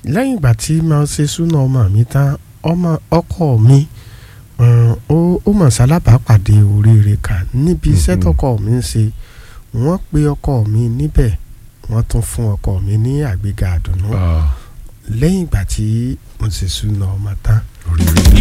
lẹ́yìn ìgbà tí mo ṣe súná ọmọ mi tán ọkọ mi ó mọ̀ sálábàápàdé oríire kan níbi iṣẹ́ tọkọ mi ń ṣe. Wọ́n pe ọkọ mi níbẹ̀, wọ́n tún fún ọkọ mi ní àgbéga àdùnnú lẹ́yìn ìgbà tí mo ṣe súná ọmọ tán.